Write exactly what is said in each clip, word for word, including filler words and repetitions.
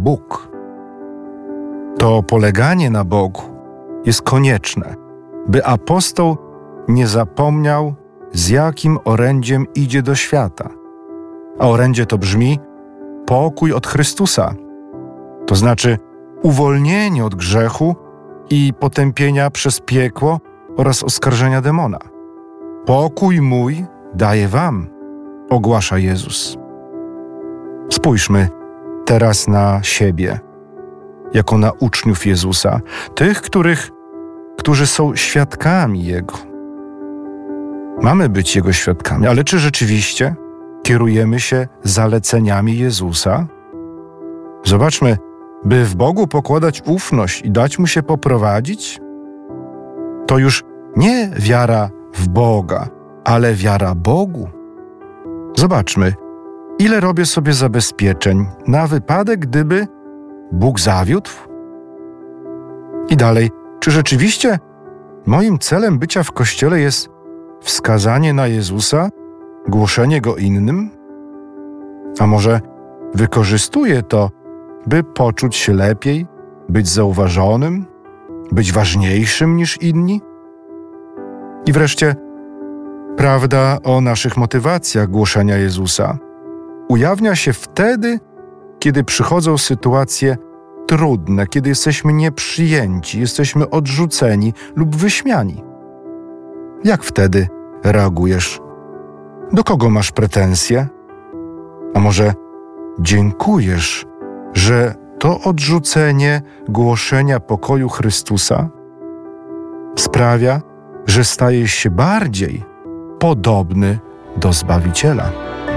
Bóg. To poleganie na Bogu jest konieczne, by apostoł nie zapomniał, z jakim orędziem idzie do świata. A orędzie to brzmi pokój od Chrystusa, to znaczy uwolnienie od grzechu i potępienia przez piekło oraz oskarżenia demona. Pokój mój daję wam, ogłasza Jezus. Spójrzmy teraz na siebie, jako na uczniów Jezusa, tych, których, którzy są świadkami Jego. Mamy być Jego świadkami, ale czy rzeczywiście kierujemy się zaleceniami Jezusa? Zobaczmy, by w Bogu pokładać ufność i dać Mu się poprowadzić, to już nie wiara w Boga, ale wiara Bogu. Zobaczmy, ile robię sobie zabezpieczeń na wypadek, gdyby Bóg zawiódł? I dalej, czy rzeczywiście moim celem bycia w Kościele jest wskazanie na Jezusa, głoszenie Go innym? A może wykorzystuję to, by poczuć się lepiej, być zauważonym, być ważniejszym niż inni? I wreszcie prawda o naszych motywacjach głoszenia Jezusa ujawnia się wtedy, kiedy przychodzą sytuacje trudne, kiedy jesteśmy nieprzyjęci, jesteśmy odrzuceni lub wyśmiani. Jak wtedy reagujesz? Do kogo masz pretensje? A może dziękujesz, że to odrzucenie głoszenia pokoju Chrystusa sprawia, że stajesz się bardziej podobny do Zbawiciela?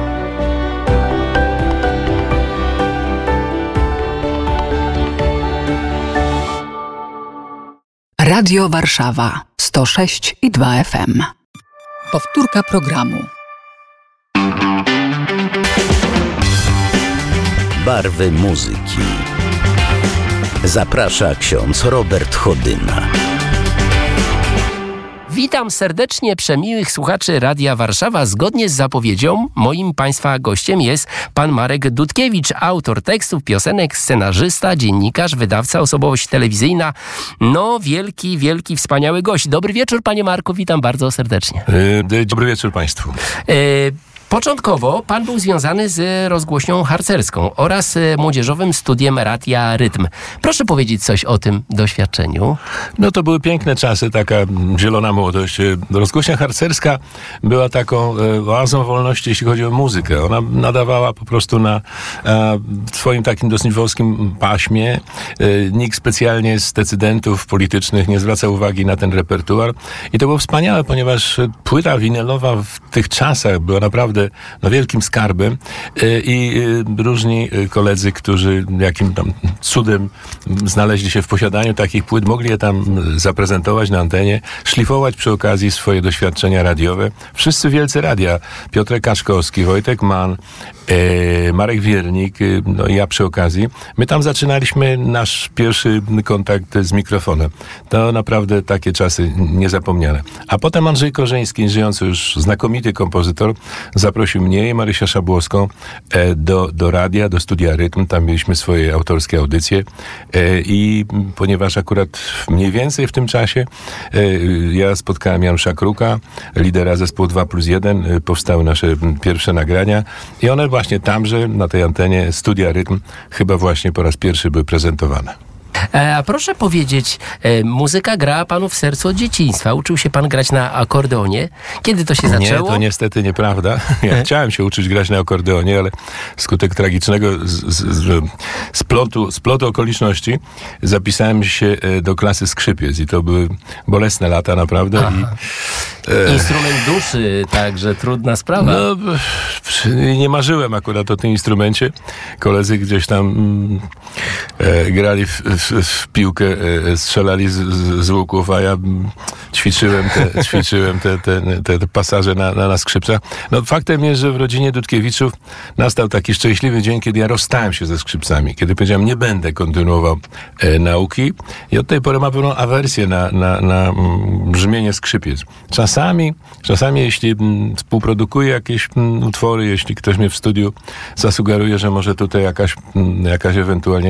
Radio Warszawa sto sześć i dwa F M. Powtórka programu. Barwy muzyki. Zaprasza ksiądz Robert Chodyna. Witam serdecznie przemiłych słuchaczy Radia Warszawa. Zgodnie z zapowiedzią moim Państwa gościem jest pan Marek Dudkiewicz, autor tekstów, piosenek, scenarzysta, dziennikarz, wydawca, osobowość telewizyjna. No, wielki, wielki, wspaniały gość. Dobry wieczór, panie Marku, witam bardzo serdecznie. Yy, dobry wieczór państwu. Yy, Początkowo pan był związany z rozgłośnią harcerską oraz młodzieżowym studiem Radia Rytm. Proszę powiedzieć coś o tym doświadczeniu. No to były piękne czasy, taka zielona młodość. Rozgłośnia harcerska była taką oazą wolności, jeśli chodzi o muzykę. Ona nadawała po prostu na w swoim takim dosyć wąskim paśmie. Nikt specjalnie z decydentów politycznych nie zwraca uwagi na ten repertuar. I to było wspaniałe, ponieważ płyta winylowa w tych czasach była naprawdę no, wielkim skarbem i różni koledzy, którzy jakim tam cudem znaleźli się w posiadaniu takich płyt, mogli je tam zaprezentować na antenie, szlifować przy okazji swoje doświadczenia radiowe. Wszyscy wielcy radia, Piotrek Kaczkowski, Wojtek Mann, e, Marek Wiernik, no i ja przy okazji. My tam zaczynaliśmy nasz pierwszy kontakt z mikrofonem. To naprawdę takie czasy niezapomniane. A potem Andrzej Korzeński, żyjący już znakomity kompozytor, zaprosił mnie i Marysię Szabłowską e, do, do radia, do studia Rytm. Tam mieliśmy swoje autorskie audycje e, i ponieważ akurat mniej więcej w tym czasie e, ja spotkałem Janusza Kruka, lidera zespołu dwa plus jeden, e, powstały nasze pierwsze nagrania i one właśnie tamże, na tej antenie studia Rytm, chyba właśnie po raz pierwszy były prezentowane. A proszę powiedzieć, e, muzyka grała panu w sercu od dzieciństwa. Uczył się pan grać na akordeonie. Kiedy to się zaczęło? Nie, to niestety nieprawda. Ja e? chciałem się uczyć grać na akordeonie, ale wskutek tragicznego z, z, z, splotu, splotu okoliczności zapisałem się do klasy skrzypiec i to były bolesne lata naprawdę. I, e... Instrument duszy, także trudna sprawa. No, nie marzyłem akurat o tym instrumencie. Koledzy gdzieś tam e, grali w, w w piłkę strzelali z, z, z łuków, a ja ćwiczyłem te, ćwiczyłem te, te, te, te pasaże na, na, na skrzypcach. No faktem jest, że w rodzinie Dudkiewiczów nastał taki szczęśliwy dzień, kiedy ja rozstałem się ze skrzypcami, kiedy powiedziałem, nie będę kontynuował e, nauki i od tej pory mam pewną awersję na, na, na mm, brzmienie skrzypiec. Czasami, czasami jeśli m, współprodukuję jakieś m, utwory, jeśli ktoś mnie w studiu zasugeruje, że może tutaj jakaś, m, jakaś ewentualnie